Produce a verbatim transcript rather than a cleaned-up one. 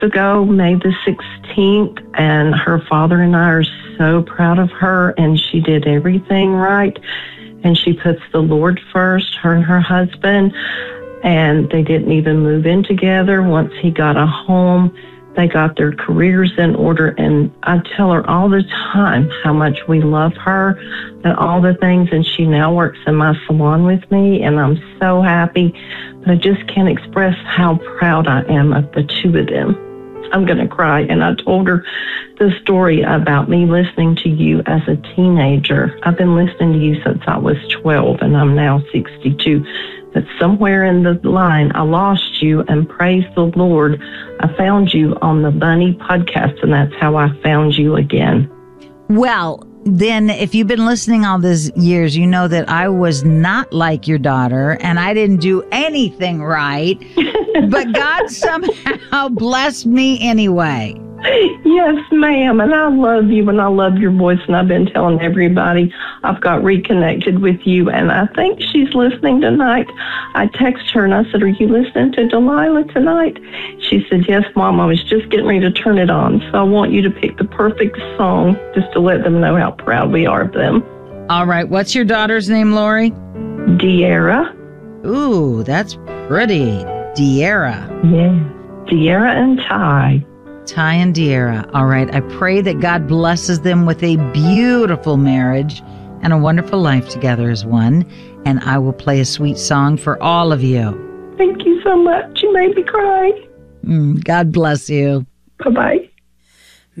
ago, May the sixteenth, and her father and I are so proud of her, and she did everything right, and she puts the Lord first, her and her husband, and they didn't even move in together. Once he got a home, they got their careers in order, and I tell her all the time how much we love her and all the things, and she now works in my salon with me, and I'm so happy, but I just can't express how proud I am of the two of them. I'm going to cry, and I told her the story about me listening to you as a teenager. I've been listening to you since I was twelve, and I'm now sixty-two. But somewhere in the line, I lost you, and praise the Lord, I found you on the Bunny podcast, and that's how I found you again. Well, then if you've been listening all these years, you know that I was not like your daughter, and I didn't do anything right, but God somehow blessed me anyway. Yes, ma'am, and I love you, and I love your voice, and I've been telling everybody I've got reconnected with you, and I think she's listening tonight. I texted her, and I said, are you listening to Delilah tonight? She said, yes, Mom, I was just getting ready to turn it on, so I want you to pick the perfect song just to let them know how proud we are of them. All right, what's your daughter's name, Lori? De'Ara. Ooh, that's pretty. De'Ara. Yeah, De'Ara and Ty. Ty and De'Ara. All right. I pray that God blesses them with a beautiful marriage and a wonderful life together as one. And I will play a sweet song for all of you. Thank you so much. You made me cry. Mm, God bless you. Bye-bye.